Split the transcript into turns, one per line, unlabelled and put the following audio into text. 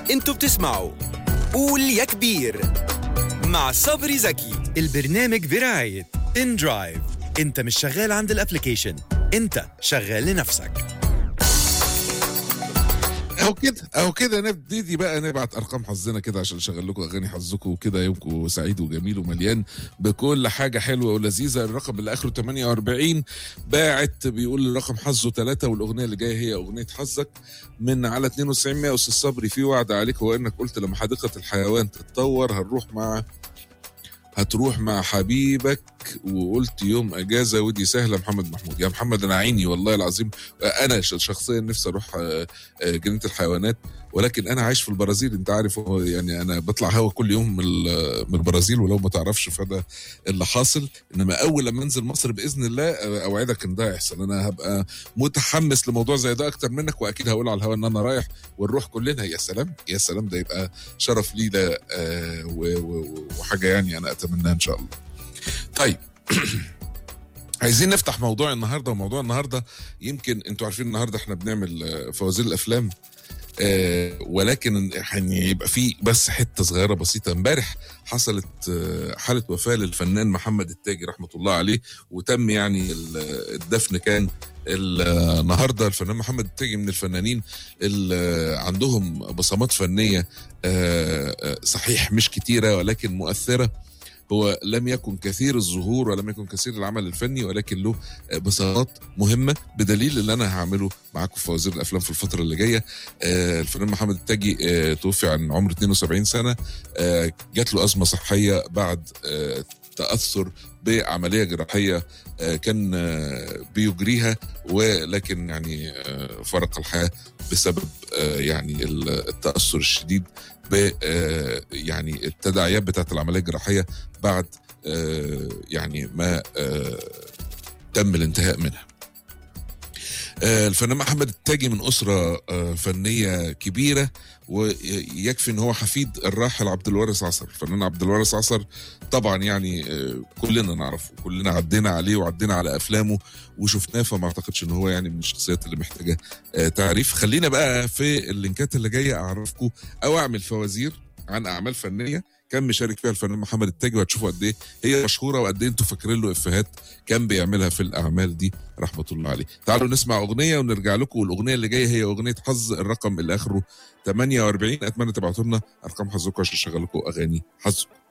انتوا بتسمعوا قول يا كبير مع صبري زكي. البرنامج برعاية ان درايف. انت مش شغال عند الابليكيشن، انت شغال لنفسك.
اهو كده نبتدي بقى نبعت ارقام حظنا كده عشان نشغل لكم اغاني حظكم وكده يومكم سعيد وجميل ومليان بكل حاجه حلوه ولذيذه. الرقم اللي اخره 48 باعت بيقول الرقم حظه 3 والاغنيه اللي جايه هي اغنيه حظك من على 92 استاذ صبري. في وعد عليك هو انك قلت لما حديقه الحيوان تتطور هتروح مع حبيبك وقلت يوم اجازه ودي سهله. محمد محمود. يا محمد انا عيني والله العظيم، انا شخصيا نفسي اروح جنينه الحيوانات، ولكن انا عايش في البرازيل انت عارف، يعني انا بطلع هوا كل يوم من البرازيل، ولو ما تعرفش فده اللي حاصل. انما اول لما انزل مصر باذن الله اوعدك ان ده يحصل. انا هبقى متحمس لموضوع زي ده اكتر منك، واكيد هقول على الهوا ان انا رايح ونروح كلنا. يا سلام يا سلام، ده يبقى شرف لي ده وحاجه يعني انا اتمناها ان شاء الله. طيب عايزين نفتح موضوع النهارده، وموضوع النهارده يمكن انتوا عارفين النهارده احنا بنعمل فوازير الافلام، ولكن هيبقى في بس حته صغيره بسيطه. امبارح حصلت حاله وفاه للفنان محمد التاجي رحمه الله عليه، وتم يعني الدفن كان النهارده. الفنان محمد التاجي من الفنانين اللي عندهم بصمات فنيه صحيح مش كتيره ولكن مؤثره. هو لم يكن كثير الظهور ولم يكن كثير العمل الفني، ولكن له بصمات مهمة، بدليل اللي أنا هعمله معاكم في فوازير الأفلام في الفترة اللي جاية. الفنان محمد التاجي توفي عن عمر 72 سنة. جات له أزمة صحية بعد تأثر بعملية جراحية كان بيجريها، ولكن يعني فرق الحياة بسبب يعني التأثر الشديد ب يعني التداعيات بتاعت العملية الجراحية بعد يعني ما تم الانتهاء منها. الفنان محمد التاجي من أسرة فنية كبيرة، ويكفي ان هو حفيد الراحل عبد الوارث عصر. الفنان عبد الوارث عصر طبعا يعني كلنا نعرفه، كلنا عدينا عليه وعدينا على افلامه وشفناه، فما اعتقدش ان هو يعني من الشخصيات اللي محتاجه تعريف. خلينا بقى في اللينكات اللي جايه اعرفكم او اعمل فوازير عن اعمال فنيه كان مشارك فيها الفنان محمد التاجي، وهتشوفوا قد ايه هي مشهوره وقد ايه انتوا فاكرين له افيهات كان بيعملها في الاعمال دي رحمه الله عليه. تعالوا نسمع اغنيه ونرجع لكم، والاغنيه اللي جايه هي اغنيه حظ الرقم اللي اخره 48. اتمنى تبعتوا لنا ارقام حظكم عشان اشغل لكم اغاني حظكم.